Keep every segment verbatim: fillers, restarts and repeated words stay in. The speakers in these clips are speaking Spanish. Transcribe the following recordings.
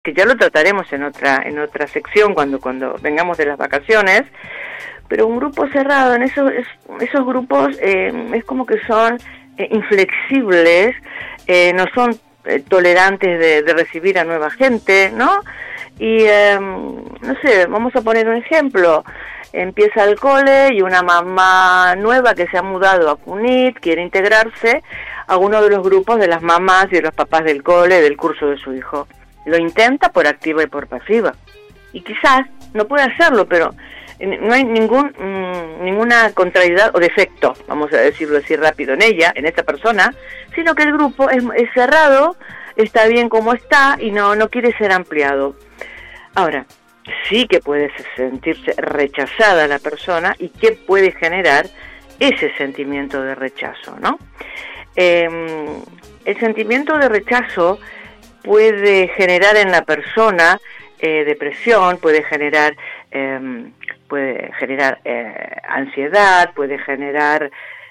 que ya lo trataremos en otra en otra sección cuando cuando vengamos de las vacaciones, pero un grupo cerrado, en esos esos grupos eh, es como que son eh, inflexibles, eh, no son eh, tolerantes de, de recibir a nueva gente, ¿no? Y eh, no sé, vamos a poner un ejemplo. Empieza el cole y una mamá nueva que se ha mudado a Cunit quiere integrarse a uno de los grupos de las mamás y de los papás del cole, del curso de su hijo. Lo intenta por activa y por pasiva. Y quizás no puede hacerlo, pero no hay ningún mmm, ninguna contrariedad o defecto, vamos a decirlo así rápido, en ella, en esta persona, sino que el grupo es, es cerrado, está bien como está y no, no quiere ser ampliado. Ahora, sí que puede sentirse rechazada la persona y qué puede generar ese sentimiento de rechazo, ¿no? Eh, el sentimiento de rechazo puede generar en la persona eh, depresión, puede generar eh, puede generar eh, ansiedad, puede generar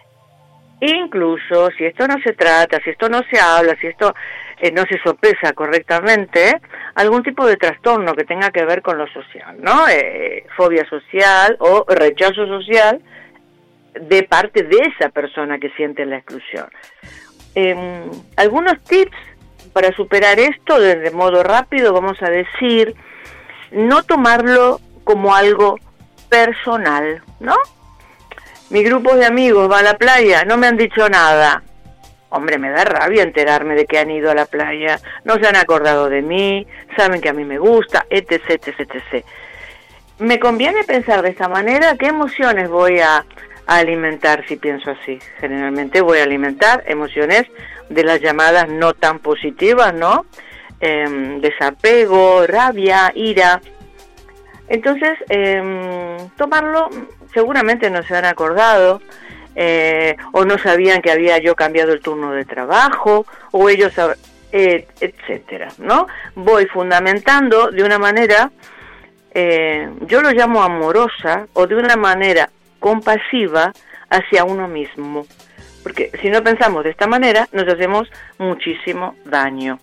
incluso, si esto no se trata, si esto no se habla, si esto eh, no se sopesa correctamente, algún tipo de trastorno que tenga que ver con lo social, ¿no? Eh, fobia social o rechazo social de parte de esa persona que siente la exclusión. Eh, algunos tips para superar esto de modo rápido, vamos a decir, no tomarlo como algo personal, ¿no? Mi grupo de amigos va a la playa, no me han dicho nada. Hombre, me da rabia enterarme de que han ido a la playa, no se han acordado de mí, saben que a mí me gusta, etc, etc, etcétera. ¿Me conviene pensar de esta manera? ¿Qué emociones voy a, a alimentar si pienso así? Generalmente voy a alimentar emociones de las llamadas no tan positivas, ¿no? Eh, desapego, rabia, ira. Entonces, eh, tomarlo, seguramente no se han acordado, eh, o no sabían que había yo cambiado el turno de trabajo, o ellos, eh, etcétera, ¿no? Voy fundamentando de una manera, eh, yo lo llamo amorosa, o de una manera compasiva hacia uno mismo. Porque si no pensamos de esta manera, nos hacemos muchísimo daño.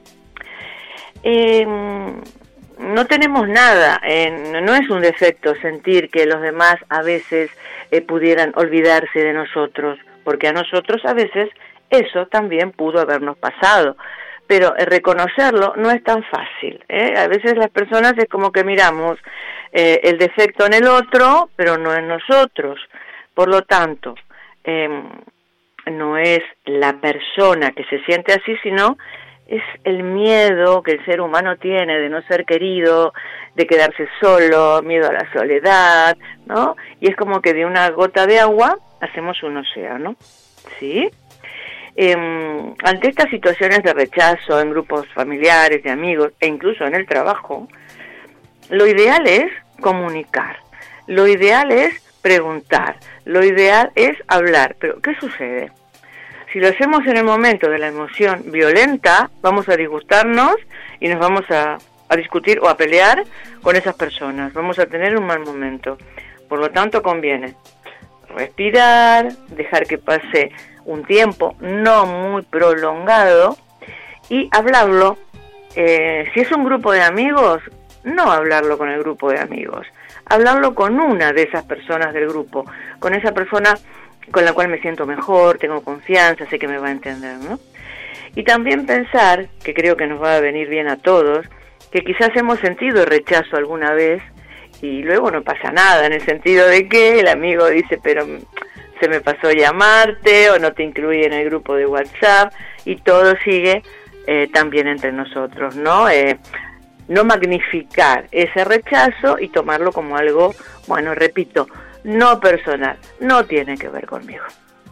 Eh, no tenemos nada, eh, no es un defecto sentir que los demás a veces eh, pudieran olvidarse de nosotros, porque a nosotros a veces eso también pudo habernos pasado, pero eh, reconocerlo no es tan fácil, ¿eh? A veces las personas es como que miramos eh, el defecto en el otro, pero no en nosotros. Por lo tanto, eh, no es la persona que se siente así, sino es el miedo que el ser humano tiene de no ser querido, de quedarse solo, miedo a la soledad, ¿no? Y es como que de una gota de agua hacemos un océano, ¿sí? Eh, ante estas situaciones de rechazo en grupos familiares, de amigos e incluso en el trabajo, lo ideal es comunicar, lo ideal es preguntar, lo ideal es hablar. Pero ¿qué sucede? Si lo hacemos en el momento de la emoción violenta, vamos a disgustarnos y nos vamos a, a discutir o a pelear con esas personas. Vamos a tener un mal momento. Por lo tanto, conviene respirar, dejar que pase un tiempo no muy prolongado y hablarlo. Eh, si es un grupo de amigos, no hablarlo con el grupo de amigos. Hablarlo con una de esas personas del grupo, con esa persona con la cual me siento mejor, tengo confianza, sé que me va a entender, ¿no? Y también pensar, que creo que nos va a venir bien a todos, que quizás hemos sentido rechazo alguna vez y luego no pasa nada, en el sentido de que el amigo dice, pero se me pasó llamarte o no te incluí en el grupo de WhatsApp y todo sigue eh, también entre nosotros, ¿no? Eh, no magnificar ese rechazo y tomarlo como algo, bueno, repito, no personal, no tiene que ver conmigo.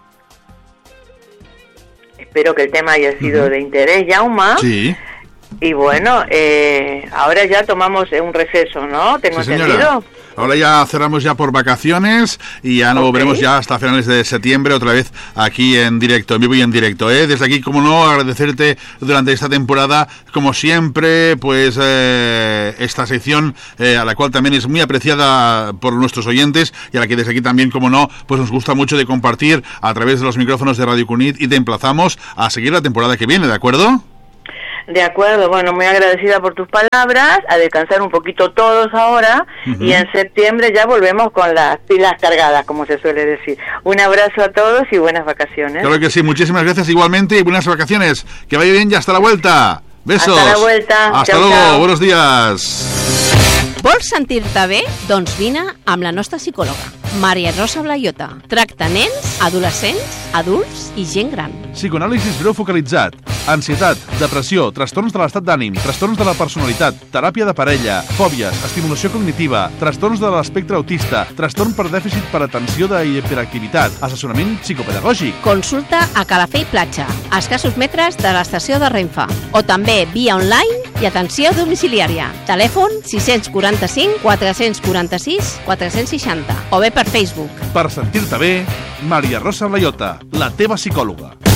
Espero que el tema haya sido uh-huh. de interés, Yauma. Sí. Y bueno, eh, ahora ya tomamos un receso, ¿no? ¿Tengo sí, entendido? Ahora ya cerramos ya por vacaciones y ya no okay. volveremos ya hasta finales de septiembre otra vez aquí en directo, en vivo y en directo, ¿eh? Desde aquí, como no, agradecerte durante esta temporada, como siempre, pues eh, esta sección eh, a la cual también es muy apreciada por nuestros oyentes y a la que desde aquí también, como no, pues nos gusta mucho de compartir a través de los micrófonos de Radio Cunit y te emplazamos a seguir la temporada que viene, ¿de acuerdo? De acuerdo, bueno, muy agradecida por tus palabras, a descansar un poquito todos ahora, uh-huh. y en septiembre ya volvemos con las pilas cargadas, como se suele decir. Un abrazo a todos y buenas vacaciones. Claro que sí, muchísimas gracias igualmente y buenas vacaciones. Que vaya bien y hasta la vuelta. Besos. Hasta la vuelta. Hasta chau, luego, chau. Buenos días. Vols sentir-te bé? Doncs vine amb la nostra psicòloga, Maria Rosa Blaiota. Tracta nens, adolescents, adults i gent gran. Psicoanàlisis breu focalitzat, ansietat, depressió, trastorns de l'estat d'ànim, trastorns de la personalitat, teràpia de parella, fòbies, estimulació cognitiva, trastorns de l'espectre autista, trastorn per dèficit per atenció d'hiperactivitat, assessorament psicopedagògic. Consulta a Calafell Platja, a escassos metres de l'estació de Renfe, o també via online i atenció domiciliària. Telèfon sis quaranta-cinc, quatre-cents quaranta-sis, quatre-cents seixanta o bé per Facebook. Per sentir-te bé, Maria Rosa Blaiota, la teva psicòloga.